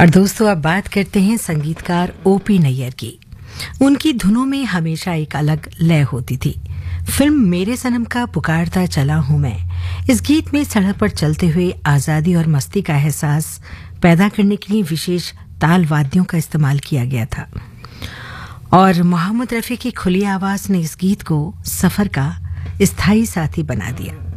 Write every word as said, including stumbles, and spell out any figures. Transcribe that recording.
और दोस्तों, अब बात करते हैं संगीतकार ओपी नैयर की। उनकी धुनों में हमेशा एक अलग लय होती थी। फिल्म मेरे सनम का पुकारता चला हूं मैं, इस गीत में सड़क पर चलते हुए आजादी और मस्ती का एहसास पैदा करने के लिए विशेष ताल वाद्यों का इस्तेमाल किया गया था और मोहम्मद रफी की खुली आवाज ने इस गीत को सफर का स्थायी साथी बना दिया।